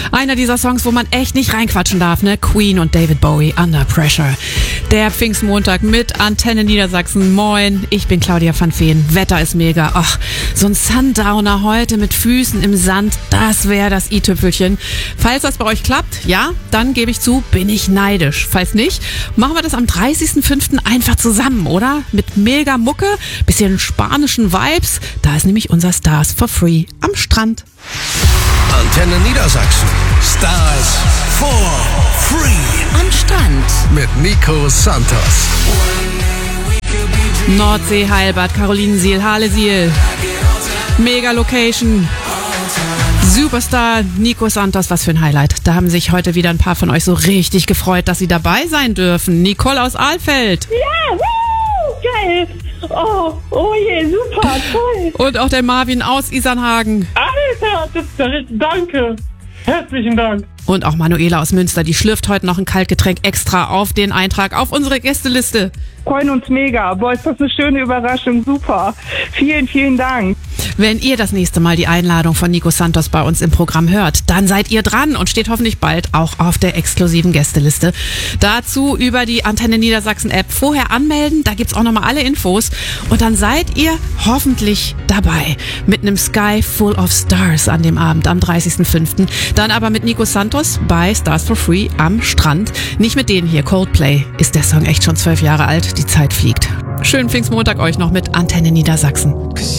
Einer dieser Songs, wo man echt nicht reinquatschen darf, ne? Queen und David Bowie, Under Pressure. Der Pfingstmontag mit Antenne Niedersachsen. Moin, ich bin Claudia van Veen. Wetter ist mega. Ach, so ein Sundowner heute mit Füßen im Sand, das wäre das i-Tüpfelchen. Falls das bei euch klappt, ja, dann gebe ich zu, bin ich neidisch. Falls nicht, machen wir das am 30.05. einfach zusammen, oder? Mit mega Mucke, bisschen spanischen Vibes. Da ist nämlich unser Stars for Free am Strand. Antenne Niedersachsen. Stars for Free. Am Strand. Mit Nico Santos. Nordsee, Heilbad, Carolinensiel, Halesiel. Mega Location. Superstar Nico Santos, was für ein Highlight. Da haben sich heute wieder ein paar von euch so richtig gefreut, dass sie dabei sein dürfen. Nicole aus Alfeld. Ja, geil. Oh je, super, toll. Und auch der Marvin aus Isernhagen. Alter, danke. Herzlichen Dank. Und auch Manuela aus Münster, die schlürft heute noch ein Kaltgetränk extra auf den Eintrag auf unsere Gästeliste. Freuen uns mega. Boah, ist das eine schöne Überraschung. Super. Vielen, vielen Dank. Wenn ihr das nächste Mal die Einladung von Nico Santos bei uns im Programm hört, dann seid ihr dran und steht hoffentlich bald auch auf der exklusiven Gästeliste. Dazu über die Antenne Niedersachsen App vorher anmelden, da gibt's auch nochmal alle Infos. Und dann seid ihr hoffentlich dabei mit einem Sky Full of Stars an dem Abend am 30.05. Dann aber mit Nico Santos bei Stars for Free am Strand. Nicht mit denen hier, Coldplay. Ist der Song echt schon 12 Jahre alt? Die Zeit fliegt. Schönen Pfingstmontag euch noch mit Antenne Niedersachsen.